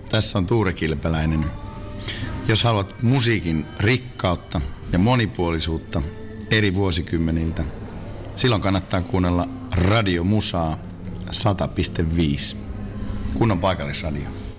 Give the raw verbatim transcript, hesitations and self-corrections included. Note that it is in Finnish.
Tässä on Tuure Kilpeläinen. Jos haluat musiikin rikkautta ja monipuolisuutta eri vuosikymmeniltä, silloin kannattaa kuunnella Radio Musaa sata pilkku viisi. Kunnon paikallisradio.